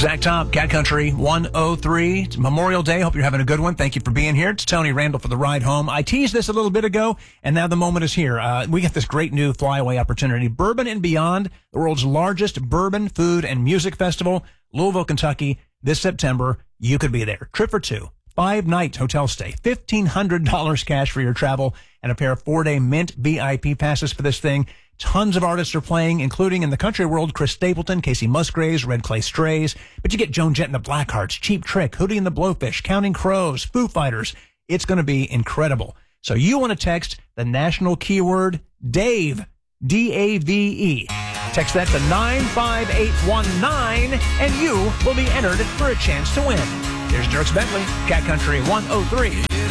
Zach Top, Cat Country 103. It's Memorial Day. Hope you're having a good one. Thank you for being here. It's Tony Randall for the ride home. I teased this a little bit ago, and now the moment is here. We got this great new flyaway opportunity. Bourbon and Beyond, the world's largest bourbon, food, and music festival, Louisville, Kentucky, this September. You could be there. Trip for two. 5-night hotel stay, $1,500 cash for your travel, and a pair of 4-day Mint VIP passes for this thing. Tons of artists are playing, including in the country world, Chris Stapleton, Casey Musgraves, Red Clay Strays. But you get Joan Jett and the Blackhearts, Cheap Trick, Hootie and the Blowfish, Counting Crows, Foo Fighters. It's going to be incredible. So you want to text the national keyword DAVE, D-A-V-E. Text that to 95819, and you will be entered for a chance to win. Here's Dierks Bentley, Cat Country 103.